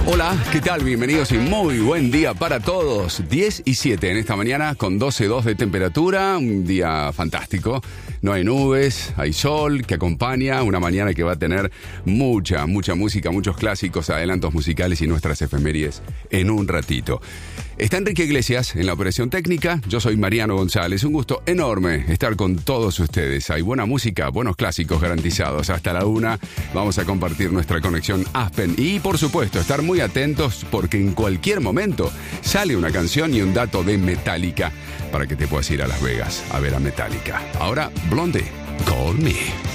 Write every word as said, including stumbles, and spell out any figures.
Hola, ¿qué tal? Bienvenidos y muy buen día para todos. diez y siete en esta mañana con doce coma dos de temperatura, un día fantástico. No hay nubes, hay sol que acompaña, una mañana que va a tener mucha, mucha música, muchos clásicos, adelantos musicales y nuestras efemérides en un ratito. Está Enrique Iglesias en la operación técnica, yo soy Mariano González, un gusto enorme estar con todos ustedes. Hay buena música, buenos clásicos garantizados. Hasta la una vamos a compartir nuestra conexión Aspen y por supuesto estar muy atentos porque en cualquier momento sale una canción y un dato de Metallica para que te puedas ir a Las Vegas a ver a Metallica. Ahora, Blondie, Call Me.